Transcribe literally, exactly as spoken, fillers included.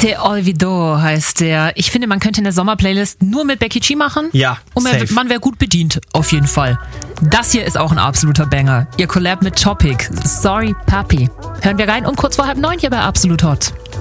Te Olvido heißt der. Ich finde, man könnte eine Sommerplaylist nur mit Becky G machen. Ja, Und man, man wäre gut bedient, auf jeden Fall. Das hier ist auch ein absoluter Banger. Ihr Collab mit Topic. Sorry, Papi. Hören wir rein um kurz vor halb neun hier bei Absolut Hot.